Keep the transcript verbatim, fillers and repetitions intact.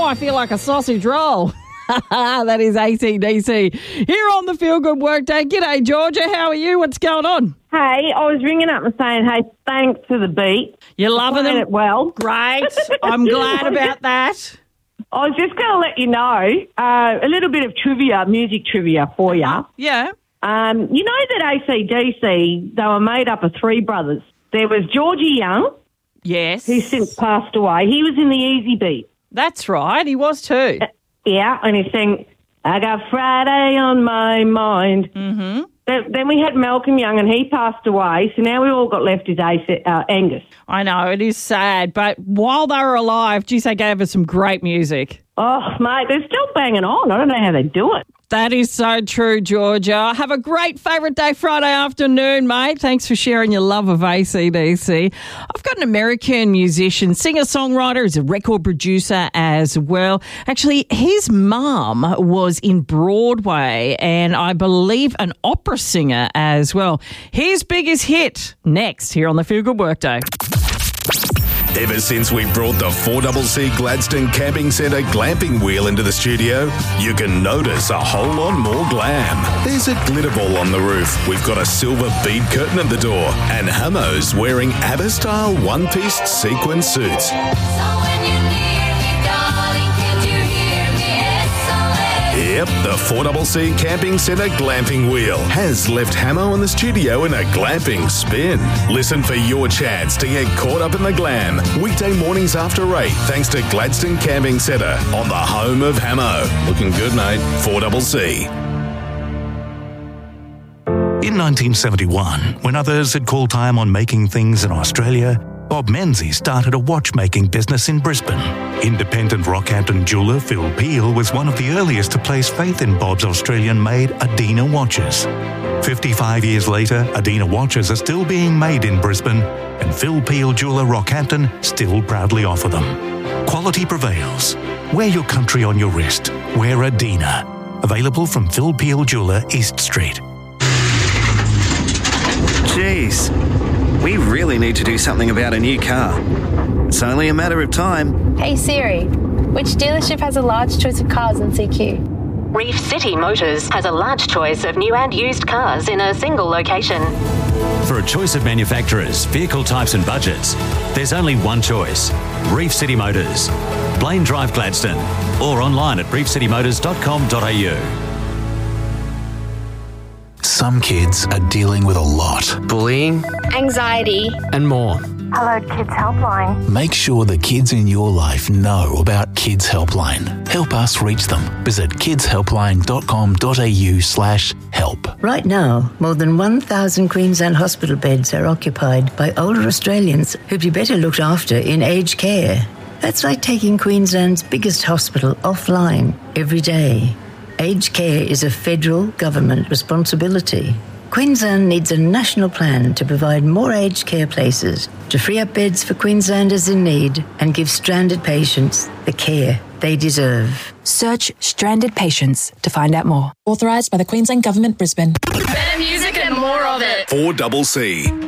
I feel like a sausage roll. That is A C D C. Here on the Feel Good Workday. G'day, Georgia. How are you? What's going on? Hey, I was ringing up and saying, hey, thanks for the beat. You're loving Playing them? it well. Great. I'm glad about that. I was just going to let you know uh, a little bit of trivia, music trivia for you. Yeah. Um, you know that A C D C, they were made up of three brothers. There was Georgie Young, Yes. who's since passed away. He was in the Easy Beat. That's right. He was too. Yeah, and he sang, I got Friday on my mind. Mm-hmm. Then, then we had Malcolm Young, and he passed away, so now we all got left is A C, uh, Angus. I know, it is sad, but while they were alive, geez, they gave us some great music. Oh, mate, they're still banging on. I don't know how they do it. That is so true, Georgia. Have a great favourite day Friday afternoon, mate. Thanks for sharing your love of A C D C. I've got an American musician, singer-songwriter, he's a record producer as well. Actually, his mum was in Broadway and I believe an opera singer as well. His biggest hit next here on the Feel Good Workday. Ever since we brought the four C C Gladstone Camping Centre glamping wheel into the studio, you can notice a whole lot more glam. There's a glitter ball on the roof, we've got a silver bead curtain at the door, and Hamo's wearing ABBA-style one-piece sequin suits. So when you're near me, darling, can you hear me? S O S. Yep, the four C C Camping Centre glamping wheel has left Hamo in the studio in a glamping spin. Listen for your chance to get caught up in the glam. Weekday mornings after eight, thanks to Gladstone Camping Centre on the home of Hamo. Looking good, mate. four C C. In nineteen seventy-one, when others had called time on making things in Australia, Bob Menzies started a watchmaking business in Brisbane. Independent Rockhampton jeweller Phil Peel was one of the earliest to place faith in Bob's Australian-made Adina watches. fifty-five years later, Adina watches are still being made in Brisbane, and Phil Peel Jeweller Rockhampton still proudly offer them. Quality prevails. Wear your country on your wrist. Wear Adina. Available from Phil Peel Jeweller, East Street. Jeez, we really need to do something about a new car. It's only a matter of time. Hey Siri, which dealership has a large choice of cars in C Q? Reef City Motors has a large choice of new and used cars in a single location. For a choice of manufacturers, vehicle types and budgets, there's only one choice. Reef City Motors. Blaine Drive, Gladstone. Or online at reef city motors dot com dot a u. Some kids are dealing with a lot. Bullying, Anxiety, and more. Hello, Kids Helpline. Make sure the kids in your life know about Kids Helpline. Help us reach them. Visit kids helpline dot com dot a u slash help. Right now, more than one thousand Queensland hospital beds are occupied by older Australians who'd be better looked after in aged care. That's like taking Queensland's biggest hospital offline every day. Aged care is a federal government responsibility. Queensland needs a national plan to provide more aged care places, to free up beds for Queenslanders in need and give stranded patients the care they deserve. Search Stranded Patients to find out more. Authorised by the Queensland Government, Brisbane. Better music and more of it. four C C.